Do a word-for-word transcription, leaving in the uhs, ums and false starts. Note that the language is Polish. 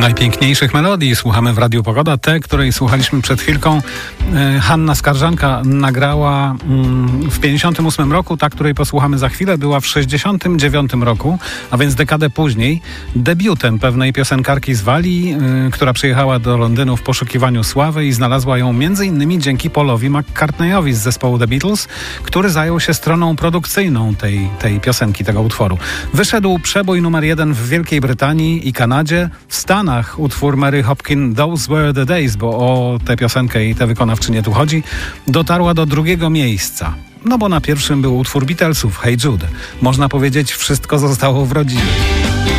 Najpiękniejszych melodii słuchamy w Radiu Pogoda. Te, której słuchaliśmy przed chwilką, Hanna Skarżanka nagrała w pięćdziesiątym ósmym roku. Ta, której posłuchamy za chwilę, była w sześćdziesiątym dziewiątym roku, a więc dekadę później, debiutem pewnej piosenkarki z Walii, która przyjechała do Londynu w poszukiwaniu sławy i znalazła ją między innymi dzięki Paulowi McCartneyowi z zespołu The Beatles, który zajął się stroną produkcyjną tej, tej piosenki, tego utworu. Wyszedł przebój numer jeden w Wielkiej Brytanii i Kanadzie. W Stanach utwór Mary Hopkin Those Were the Days, bo o tę piosenkę i tę wykonawczynię tu chodzi, dotarła do drugiego miejsca. No bo na pierwszym był utwór Beatlesów Hey Jude. Można powiedzieć, wszystko zostało w rodzinie.